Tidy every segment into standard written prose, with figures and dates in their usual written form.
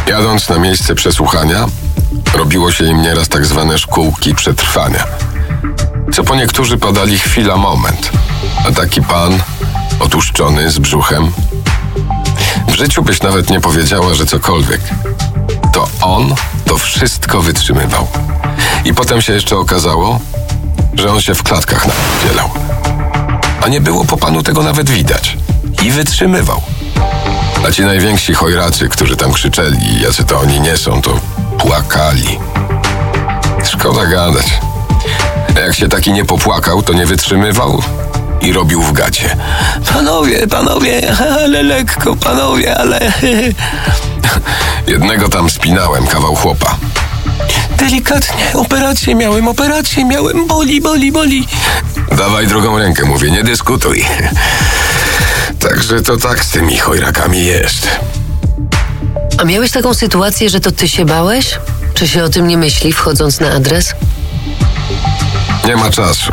Jadąc na miejsce przesłuchania, robiło się im nieraz tak zwane szkółki przetrwania, co po niektórzy podali chwila, moment. A taki pan, otłuszczony, z brzuchem, w życiu byś nawet nie powiedziała, że cokolwiek. To on to wszystko wytrzymywał. I potem się jeszcze okazało, że on się w klatkach napierdzielał. A nie było po panu tego nawet widać. I wytrzymywał. A ci najwięksi chojracy, którzy tam krzyczeli, jacy to oni nie są, to płakali. Szkoda gadać. A jak się taki nie popłakał, to nie wytrzymywał i robił w gacie. Panowie, ale lekko, panowie, ale... Jednego tam spinałem, kawał chłopa. Delikatnie, operację miałem, boli. Dawaj drugą rękę, mówię, nie dyskutuj. Także to tak z tymi chojrakami jest. A miałeś taką sytuację, że to ty się bałeś? Czy się o tym nie myśli, wchodząc na adres? Nie ma czasu.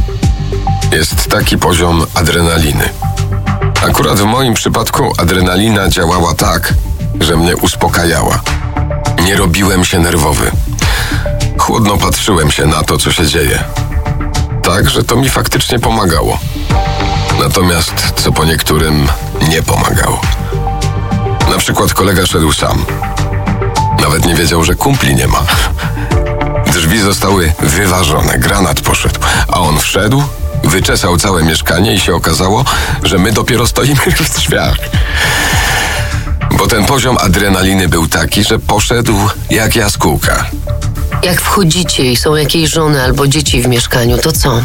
Jest taki poziom adrenaliny. Akurat w moim przypadku adrenalina działała tak, że mnie uspokajała. Nie robiłem się nerwowy. Chłodno patrzyłem się na to, co się dzieje. Tak, że to mi faktycznie pomagało. Natomiast co po niektórym nie pomagało. Na przykład kolega szedł sam. Nawet nie wiedział, że kumpli nie ma. Drzwi zostały wyważone, granat poszedł, a on wszedł, wyczesał całe mieszkanie i się okazało, że my dopiero stoimy w drzwiach. Bo ten poziom adrenaliny był taki, że poszedł jak jaskółka. Jak wchodzicie i są jakieś żony albo dzieci w mieszkaniu, to co?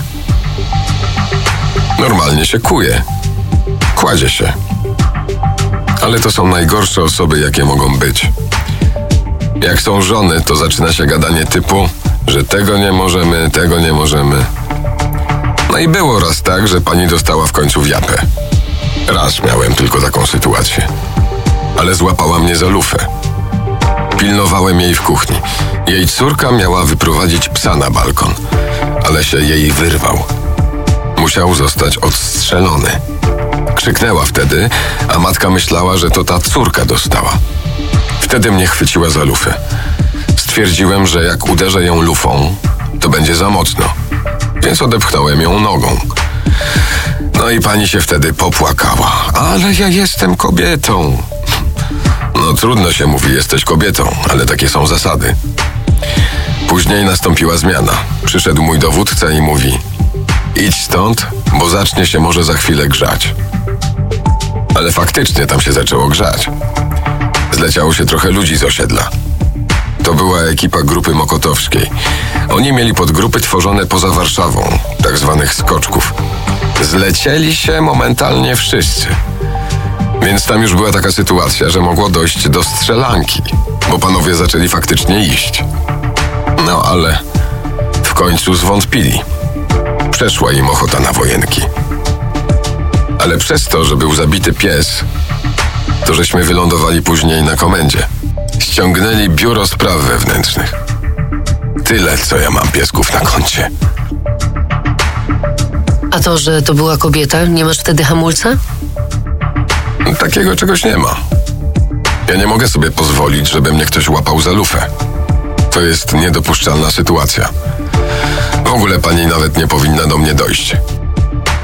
Normalnie się kuje. Kładzie się. Ale to są najgorsze osoby, jakie mogą być. Jak są żony, to zaczyna się gadanie typu, że tego nie możemy. No i było raz tak, że pani dostała w końcu w japę. Raz miałem tylko taką sytuację. Ale złapała mnie za lufę. Pilnowałem jej w kuchni. Jej córka miała wyprowadzić psa na balkon, ale się jej wyrwał. Musiał zostać odstrzelony. Krzyknęła wtedy, a matka myślała, że to ta córka dostała. Wtedy mnie chwyciła za lufę. Stwierdziłem, że jak uderzę ją lufą, to będzie za mocno. Więc odepchnąłem ją nogą. No i pani się wtedy popłakała. Ale ja jestem kobietą. No trudno się mówi, jesteś kobietą, ale takie są zasady. Później nastąpiła zmiana. Przyszedł mój dowódca i mówi: idź stąd, bo zacznie się może za chwilę grzać. Ale faktycznie tam się zaczęło grzać. Zleciało się trochę ludzi z osiedla. To była ekipa grupy mokotowskiej. Oni mieli podgrupy tworzone poza Warszawą, tak zwanych skoczków. Zlecieli się momentalnie wszyscy. Więc tam już była taka sytuacja, że mogło dojść do strzelanki, bo panowie zaczęli faktycznie iść. No ale w końcu zwątpili. Przeszła im ochota na wojenki. Ale przez to, że był zabity pies, to żeśmy wylądowali później na komendzie. Ściągnęli biuro spraw wewnętrznych. Tyle, co ja mam piesków na koncie. A to, że to była kobieta, nie masz wtedy hamulca? Takiego czegoś nie ma. Ja nie mogę sobie pozwolić, żeby mnie ktoś łapał za lufę. To jest niedopuszczalna sytuacja. W ogóle pani nawet nie powinna do mnie dojść.